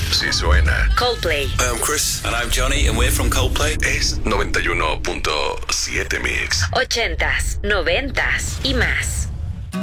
Si suena. Coldplay. I'm Chris. And I'm Johnny, and we're from Coldplay. Es 91.7 Mix. 80s, 90s y más.